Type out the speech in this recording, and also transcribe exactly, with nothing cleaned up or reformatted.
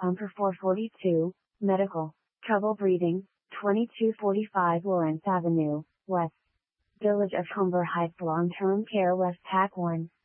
Umper four forty-two, Medical, Trouble Breathing, twenty-two forty-five Lawrence Avenue, West. Village of Humber Heights Long-Term Care West Pack one.